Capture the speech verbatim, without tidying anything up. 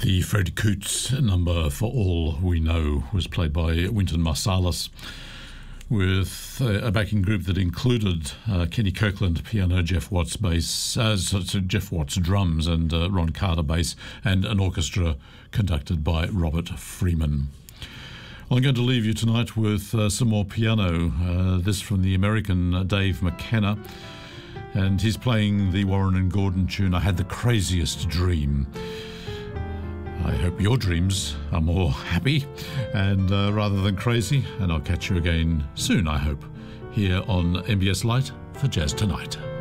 The Fred Coots number For All We Know was played by Wynton Marsalis, with a backing group that included uh, Kenny Kirkland piano, Jeff Watts bass, uh, so, so Jeff Watts drums, and uh, Ron Carter bass, and an orchestra conducted by Robert Freeman. Well, I'm going to leave you tonight with uh, some more piano. Uh, this from the American uh, Dave McKenna, and he's playing the Warren and Gordon tune, I Had the Craziest Dream. I hope your dreams are more happy and uh, rather than crazy, and I'll catch you again soon, I hope, here on M B S Light for Jazz Tonight.